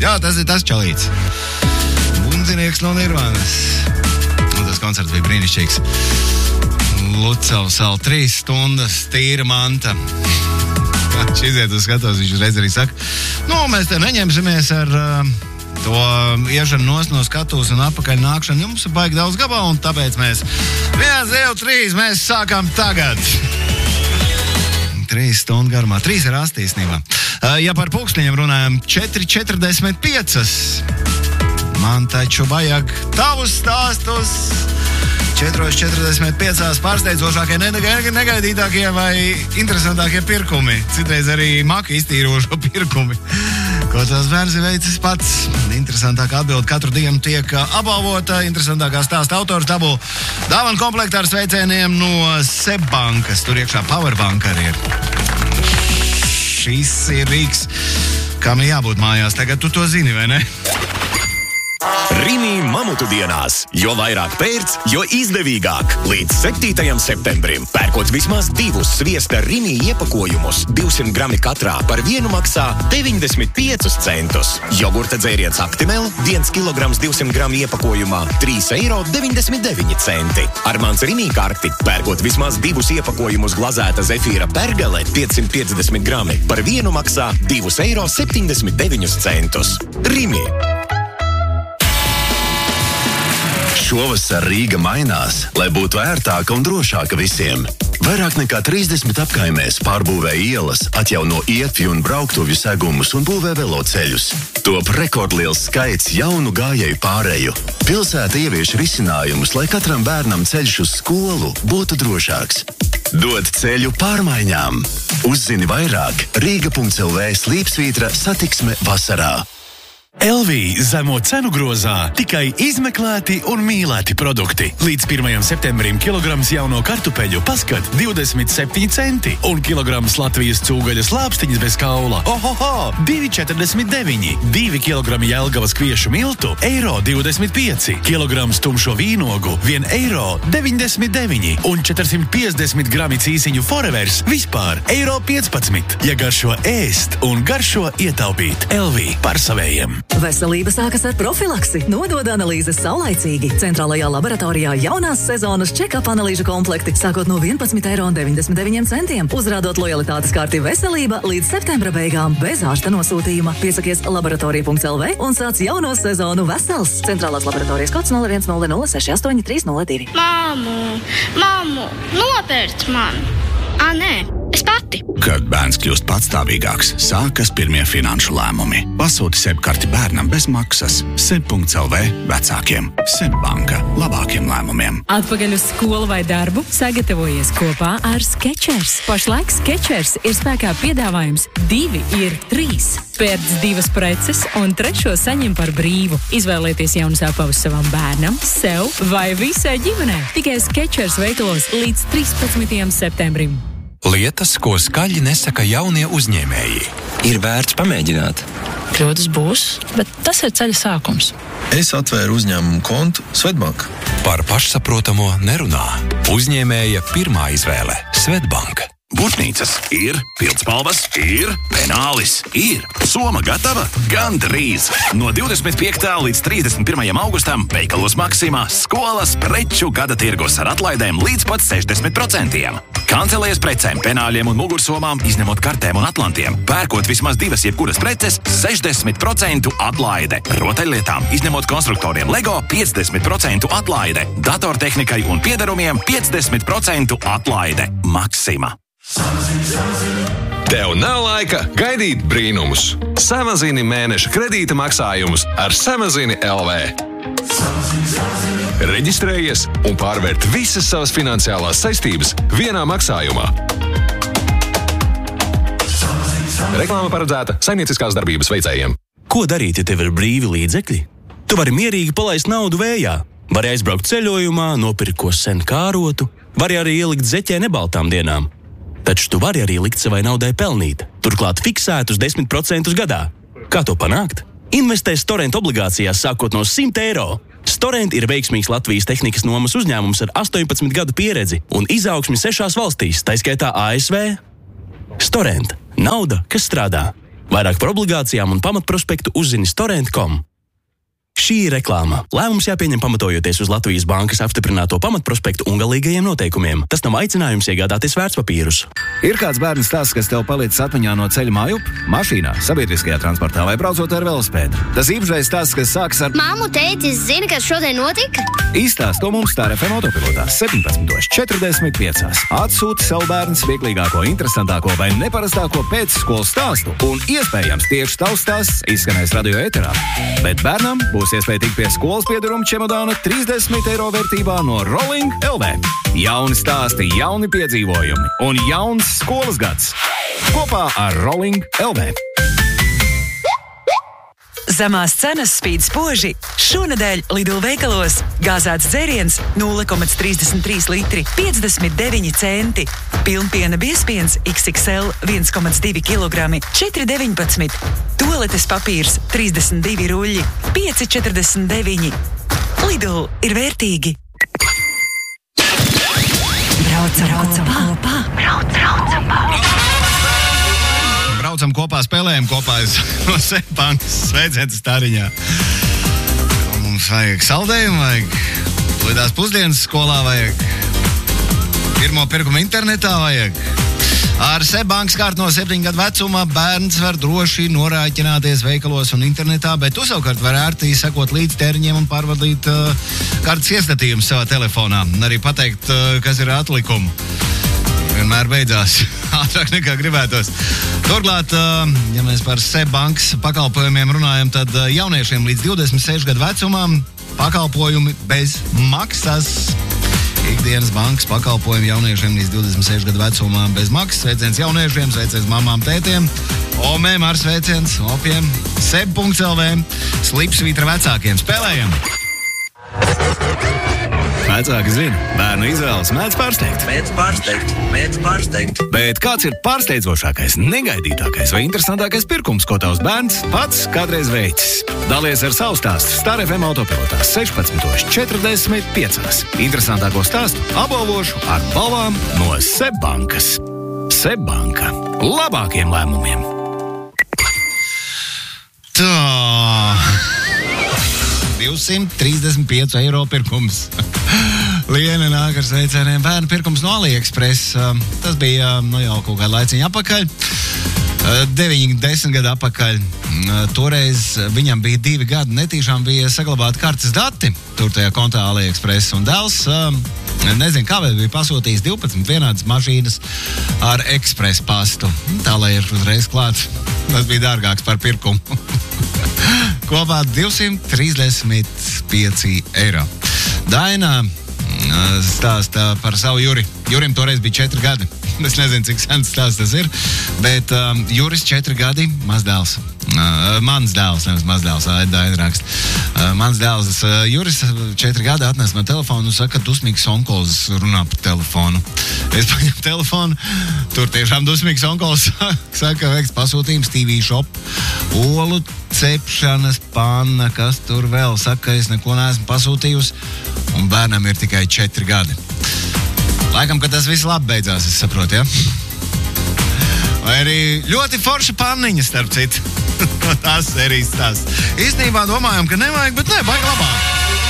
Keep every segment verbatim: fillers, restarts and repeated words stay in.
Jā, tas ir tas čalīts. Bundzinieks no Nirvānas. Un tas koncerts bija brīnišķīgs. Lucavs vēl trīs stundas, tīra manta. Viņš iziet uz skatos, viņš uzreiz arī saka, nu, mēs te neņemsimies ar uh, to iešanu nos no skatos un atpakaļ nākšanu. Jums ir baigi daudz gabalu, un tāpēc mēs viens, divi, trīs, mēs sākam tagad. Trīs stundu garumā, trīs ir asti īstenībā. Uh, ja par pulksteņiem runājam, četri četrdesmit piecas. Man taču vajag tavus stāstus. četri četrdesmit piecas pārsteidzošākie, negaidītākie vai interesantākie pirkumi. Citreiz arī maka iztīrošo pirkumi. Ko tās bērns ir veicis pats. Interesantākā atbilde katru dienu tiek apbalvota. Interesantākā stāsta autors dabū dāvanu komplektā ar sveicieniem no Sebbankas. Tur iekšā Powerbank arī ir. Šis ir rīks, kam ir jābūt mājās. Tagad tu to zini, vai ne? Rimi mamutu dienās, jo vairāk pērc, jo izdevīgāk. Līdz septītajam septembrim pērkot vismaz divus sviesta Rimi iepakojumus, divsimt grami katrā, par vienu maksā deviņdesmit piecus centus. Jogurta dzēriens Actimel, viens kilograms divsimt gramu iepakojumā, trīs eiro deviņdesmit deviņi centi. Ar mans Rimi karti pērkot vismaz divus iepakojumus glazēta zefīra pergale, piecsimt piecdesmit grami, par vienu maksā divi eiro septiņdesmit deviņus centus. Rimi. Šovasar Rīga mainās, lai būtu ērtāka un drošāka visiem. Vairāk nekā trīsdesmit apkaimēs pārbūvē ielas, atjauno ietvi un brauktuvju segumus un būvē veloceļus. Top rekordliels skaits jaunu gājēju pārēju. Pilsēta ievieš risinājumus, lai katram bērnam ceļš uz skolu būtu drošāks. Dod ceļu pārmaiņām. Uzzini vairāk Rīga punkts el vē slīpsvītra satiksme vasarā. L V zemo cenu grozā tikai izmeklēti un mīlēti produkti. Līdz pirmajam septembrim kilograms jauno kartupeļu paskat divdesmit septiņi centi un kilograms Latvijas cūgaļas lāpstiņas bez kaula. Ohoho! divi četrdesmit deviņi. divi kilogrami Jelgavas kviešu miltu, eiro divdesmit pieci. Kilograms tumšo vīnogu, viens eiro deviņdesmit deviņi. Un četrsimt piecdesmit grami cīsiņu Forevers vispār eiro piecpadsmit. Ja garšo ēst un garšo ietaupīt. L V par savējiem. Veselība sākas ar profilaksi. Nodod analīzes saulaicīgi. Centrālajā laboratorijā jaunās sezonas check-up analīžu komplekti sākot no vienpadsmit eiro deviņdesmit deviņi centiem. Uzrādot lojalitātes karti veselība līdz septembra beigām bez ārsta nosūtījuma. Piesakies laboratorija punkts el vē un sāc jauno sezonu vesels. Centrālās laboratorijas kods nulle viens nulle nulle seši astoņi trīs nulle divi. Māmu, māmu, nopērc man! Ā, nē, es pati. Kad bērns kļūst patstāvīgāks, sākas pirmie finanšu lēmumi. Pasūti Sebkarti bērnam bez maksas. seb punkts el vē vecākiem. Sebbanka labākiem lēmumiem. Atpakaļ uz skolu vai darbu sagatavojies kopā ar Skechers. Pašlaik Skechers ir spēkā piedāvājums divi ir trīs. Pērc divas preces un trešo saņem par brīvu. Izvēlieties jaunus apavus savam bērnam, sev vai visai ģimenei. Tikai Skechers veikalos līdz trīspadsmitajam septembrim. Lietas, ko skaļi nesaka jaunie uzņēmēji. Ir vērts pamēģināt. Kļūdas būs, bet tas ir ceļa sākums. Es atvēru uzņēmumu kontu Svetbank. Par pašsaprotamo nerunā. Uzņēmēja pirmā izvēle – Svetbank. Burtnīcas ir, pildspalvas ir, penālis ir. Soma gatava? Gandrīz! No divdesmit piektā līdz trīsdesmit pirmajam augustam veikalos Maksimā skolas preču gada tirgus ar atlaidēm līdz pat sešdesmit procentiem. Kancelējas precēm, penāļiem un mugursomām, izņemot kartēm un atlantiem. Pērkot vismaz divas jebkuras preces, sešdesmit procentu atlaide. Rotaļlietām, izņemot konstruktoriem Lego, piecdesmit procentu atlaide. Datortehnikai un piederumiem piecdesmit procentu atlaide. Maksima. Tev nav laika gaidīt brīnumus. Samazini mēneša kredīta maksājumus ar Samazini L V. Reģistrējies un pārvērt visas savas finansiālās saistības vienā maksājumā. Reklāma paredzēta saimnieciskās darbības veicējiem. Ko darīt, ja tev ir brīvi līdzekļi? Tu vari mierīgi palaist naudu vējā. Vari aizbraukt ceļojumā, nopirkt ko sen kārotu, vari arī ielikt zeķē nebaltām dienām. Taču tu vari arī likt savai naudai pelnīt, turklāt fiksētus desmit procentus gadā. Kā to panākt? Investē Storent obligācijās sākot no simt eiro. Storent ir veiksmīgs Latvijas tehnikas nomas uzņēmums ar astoņpadsmit gadu pieredzi un izaugsmi sešās valstīs, tā skaitā A S V. Storent – nauda, kas strādā. Vairāk par obligācijām un pamatprospektu uzzini storent punktu com. Šī ir reklāma. Lēmums jāpieņem pamatojoties uz Latvijas Bankas apstiprināto pamatprospektu un galīgajiem noteikumiem. Tas nav aicinājums iegādāties vērtspapīrus. Ir kāds bērnu stāsts, kas tev palicis atmiņā no ceļa mājup, mašīnā, sabiedriskajā transportā vai braucot ar velospēdu? Tas īpašais stāsts, kas sākas ar Māmu, tēti, zini, kas šodien notika? Īstāst to mums Star F M autopilotā septiņpadsmit četrdesmit pieci. Atsūti savu bērnu smieklīgāko, interesantāko vai neparastāko pēcskolas stāstu un iespējams tieši tavs stāsts izskanēs radio ēterā. Bet bērnam būs iespēja tikt pie skolas pieduruma čemodāna trīsdesmit eiro vērtībā no Rolling L V. Jauni stāsti, jauni piedzīvojumi un jauns skolas gads. Kopā ar Rolling L V. Zemās cenas spīd spoži. Šonedēļ Lidl veikalos gāzēts dzēriens nulle komats trīsdesmit trīs litri piecdesmit deviņi centi. Pilnpiena biezpiens X X L viens komats divi kilogrami četri deviņpadsmit. Toaletes papīrs trīsdesmit divi ruļļi pieci četrdesmit deviņi. Lidl ir vērtīgi. Braucam, braucam kopā. Brauc, braucam kopā. Braucam kopā, spēlējam kopā no Seibankas. Sveiciens Tāriņā. Mums vajag saldējumu, vajag lidās pusdienas skolā, vajag pirmo pirkumu internetā, vajag. Ar Seibankas kārtu no septiņu gadu vecuma bērns var droši norēķināties veikalos un internetā, bet tu savukārt var ērti sekot līdz tēriņiem un pārvadīt uh, kartes iestatījumus savā telefonā. Un arī pateikt, uh, kas ir atlikumu. Vienmēr beidzās ātrāk nekā gribētos. Turklāt, ja mēs par Seibankas pakalpojumiem runājam, tad jauniešiem līdz divdesmit sešu gadu vecumam pakalpojumi bez maksas. Ikdienas bankas pakalpojumi jauniešiem līdz divdesmit sešu gadu vecumam bez maksas. Sveiciens jauniešiem, sveiciens mamām, tētiem, omēm ar sveiciens, opiem, seb punkts el vē, slipsvītra vecākiem. Spēlējam! Vecāki zina, bērnu izvēles mēdz pārsteigt. Mēdz pārsteigt, mēdz pārsteigt. Bet kāds ir pārsteidzošākais, negaidītākais vai interesantākais pirkums, ko tavs bērns pats kādreiz veicis? Dalies ar savu stāstu Star F M autopilotā sešpadsmit četrdesmit pieci. Interesantāko stāstu apbalvošu ar balvām no Seibankas. Seibanka. Labākiem lēmumiem. Tā. divsimt trīsdesmit pieci eiro pirkums. Liena nāk ar sveicieniem. Bērnu pirkums no AliExpress. Tas bija nu, jau kaut kādu laiciņu apakaļ. deviņi, desmit gadu apakaļ. Toreiz viņam bija divi gadi. Netīšām bija saglabāti kartes dati tur tajā kontā AliExpress. Un dēls, nezinu kāpēc, bija pasūtījis divpadsmit vienādas mašīnas ar ekspres pastu. Tā, lai ir uzreiz klāt. Tas bija dārgāks par pirkumu. Kopā divsimt trīsdesmit pieci eiro. Daina stāsta par savu Juri. Jurim toreiz bija četri gadi. Es nezinu, cik sens stāsts tas ir, bet um, Juris četri gadi, mazdēls. Uh, mans dēls, nevis mazdēls, Daina raksta. Uh, mans dēls, uh, Juris četri gadi atnes man telefonu un saka, ka dusmīgs onkols runā pa telefonu. Es paņemu telefonu, tur tiešām dusmīgs onkols saka, ka veiks pasūtījums T V shop, olu cepšanas panna, kas tur vēl saka, ka es neko neesmu pasūtījusi, un bērnam ir tikai četri gadi. Laikam, ka tas viss labi beidzās, es saprotu, ja? Vai arī ļoti forša panniņa, starp citu. Tās serijas tās. Īstenībā domājam, ka nevajag, bet ne, baigi labāk.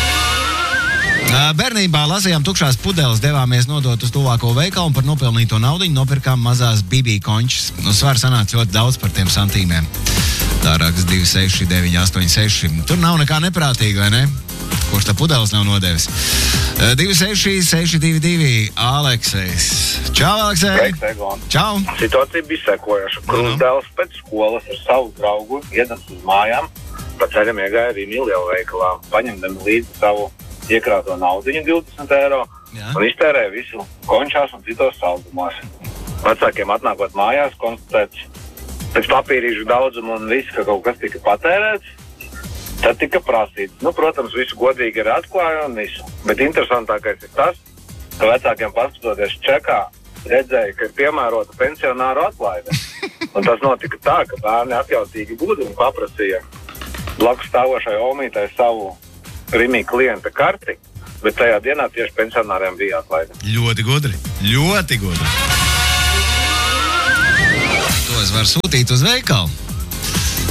Bērnībā lasījām tukšās pudeles, devāmies nodot uz tuvāko veikalu un par nopelnīto naudiņu nopirkām mazās bibī končas. Nu, svar sanāca ļoti daudz par tiem santīmiem. Tā raksts divi seši deviņi astoņi seši. Tur nav nekā neprātīga, vai ne? Kurš tā pudeles nav nodevis? divi seši seši divi divi Aleksejs. Čau, Aleksej! Čau! Situācija bija sekojoša. Krustdēls pēc skolas ar savu draugu iedas uz mājām, pa ceļam iegāja arī lielu veikalā, paņemdami līdzi savu iekrāto naudiņu divdesmit eiro Jā. Un iztērēja visu končās un citos saldumos. Vecākiem atnākot mājās, konstatēts pēc papīrīšu daudzumu un viss, ka kaut kas tika patērēts, tad tika prasīts. Nu, protams, visu godīgi ir atklāja un visu. Bet interesantākais ir tas, ka vecākiem paskatoties čekā, redzēja, ka ir piemērota pensionāru atlaide. Un tas notika tā, ka bērni atjautīgi būdi un paprasīja blakus stāvošai omītai savu Rimī klienta karti, bet tajā dienā tieši pensionāriem bija atlaide. Ļoti gudri, ļoti gudri. To es varu sūtīt uz veikalu.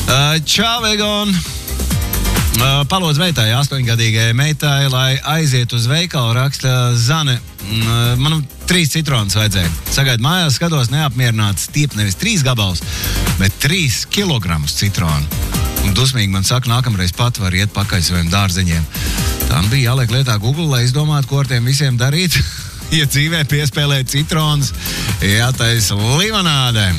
Uh, čau, Egon! Uh, palodz veitai, astoņgadīgai meitai, lai aiziet uz veikalu, raksta Zane. Uh, man trīs citronus vajadzēja. Sagaid mājās, skatos neapmierināts tiep nevis trīs gabals, bet trīs kilogramus citronu. Un dusmīgi man saka, nākamreiz pat var iet pakaļ saviem dārzeņiem. Tam bija jāliek lietā Google, lai izdomātu, ko ar tiem visiem darīt. Ja dzīvē piespēlēt citronus, jātaisa limonādēm.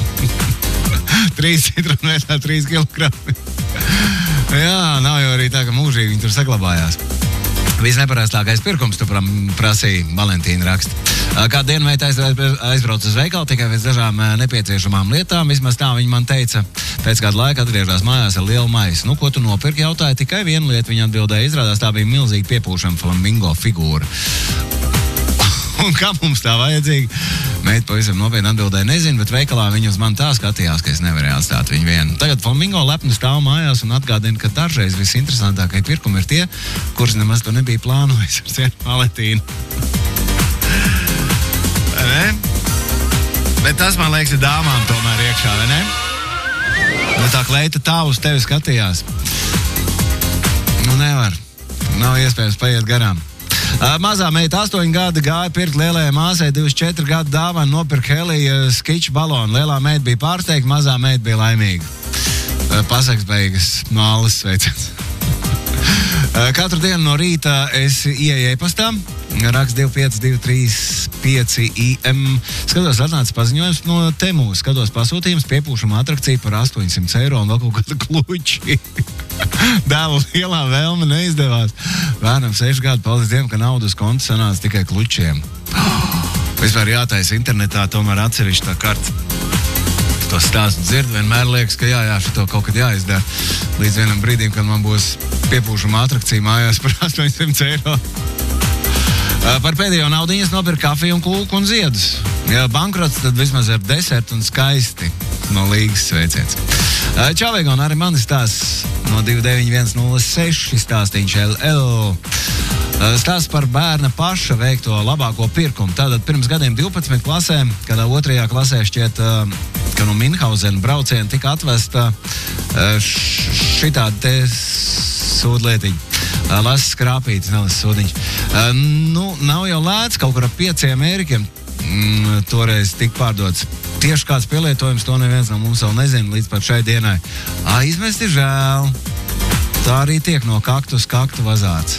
Trīs citronu vietā, trīs kilogrami. Jā, nav jau arī tā, ka mūžīgi viņi tur saglabājās. Visneparastākais pirkums, tu prasīja, Valentīna raksta. Kādu dienu meita aizbrauc uz veikalu tikai pēc dažām nepieciešamām lietām. Vismaz tā viņa man teica. Pēc kāda laika atgriežās mājās ar lielu maisu. Nu, ko tu nopirki? Jautāja tikai vienu lietu. Viņa atbildēja, izrādās tā bija milzīga piepūšama flamingo figūra. Un kā mums tā vajadzīga? Meita pavisam nopietni atbildēja, nezinu, bet veikalā viņa uz mani tā skatījās, ka es nevarēju atstāt viņu vienu. Tagad flamingo lepni stāv mājās un atgādina, ka dažreiz visinteresantākie pirkumi ir tie, kurus nemaz to nebija plānojis ar cienu Valentīnu. Ne? Bet tas, man liekas, ir dāmām tomēr iekšā, vai ne? Nu tā kleita tā uz tevi skatījās. Nu nevar. Nav iespējams paiet garām. Uh, mazā meita astoņi gadi gāja pirkt lielajai māsai divdesmit četri gadu dāvanu, nopirka Helija skiču balonu. Lielā meita bija pārsteigta, mazā meita bija laimīga. Uh, pasaks beigas no Allas sveiciens. uh, katru dienu no rīta es ieeju e-pastā, raksts divi pieci divi trīs pieci I M. Skatos atnāca paziņojums no Temu, skatos pasūtījums piepūšama atrakcija par astoņsimt eiro un vēl kaut kādu kluči. Dēlu lielā vēlme neizdevās. Bērnam seši gadi, paldies Dievam, ka naudas konta sanāca tikai klučiem. Vispār jātaisa internetā tomēr atsevišķi tā karta. To stāstu dzird, vienmēr liekas, ka jā, jā, šito kaut kad jāizdara. Līdz vienam brīdim, kad man būs piepūšama atrakcija mājās par astoņsimt eiro. Par pēdējo naudiņas nopirka kafiju un kūku un ziedus. Ja bankrots, tad vismaz ar desertu un skaisti. No Līgas sveiciens. Čau, Egon, arī man stāsts no divi deviņi viens nulle seši stāstīņš L L. Stāsts par bērna paša veikto labāko pirkumu. Tātad pirms gadiem divpadsmit klasē, kādā otrajā klasē šķiet, ka no Minhausena brauciena tika atvesta šitādi te sūdlietiņi. Lasa skrāpītis, nelasa sūdiņš. Nu, nav jau lēts, kaut kur ap pieciem ērikiem toreiz tika pārdots. Tieši kāds pielietojums, to neviens no mums vēl nezina līdz pat šai dienai. Ā, izmest ir žēl. Tā arī tiek no kaktu uz kaktu vazāts.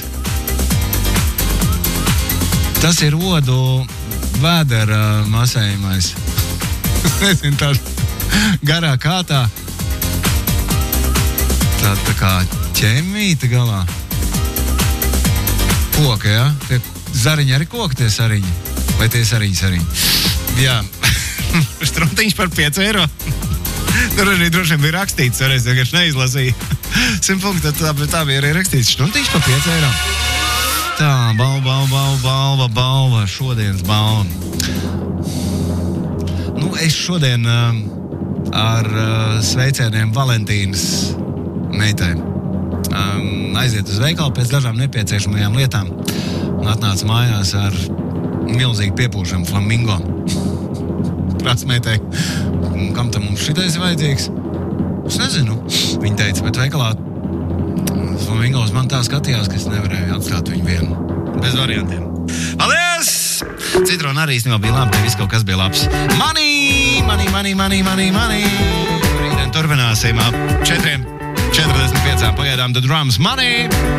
Tas ir odu vēdera masējumais. Nezinu, tā garā kātā. Tā tā kā ķemīta galā. Koka, jā? Tie zariņi arī koka, tie sariņi. Vai tie sariņi sariņi? Jā. Struntiņš par pieci eiro. Tur arī droši vien bija rakstīts, arī es vienkārši neizlasīju. Simt punktu, tā, tā bija arī rakstīts. Struntiņš par pieci eiro. Tā, balva, balva, balva, balva, balva, šodienas balva. Nu, es šodien uh, ar uh, sveicieniem Valentīnas meitai um, aiziet uz veikalu pēc dažām nepieciešamajām lietām un atnāca mājās ar milzīgu piepūšanu flamingo. Prasmētei, kam tam mums šitais ir vajadzīgs? Es nezinu. Viņa teica, bet veikalā flamingo uz man tā skatījās, ka es nevarēju atstāt viņu vienu. Bez variantiem. Paldies! Citrona arī īstenībā bija labi, viss kaut kas bija labs. Money, money, money, money, money, money. Rītdien turpināsim ap četriem četrdesmit piecām pagaidām The Drums. Money!